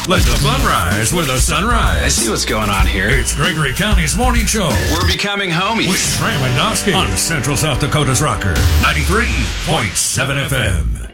Let the fun rise with the sunrise. I see what's going on here. It's Gregory County's morning show. We're becoming homies. With Stram and Dosky on Central South Dakota's Rocker, 93.7 FM.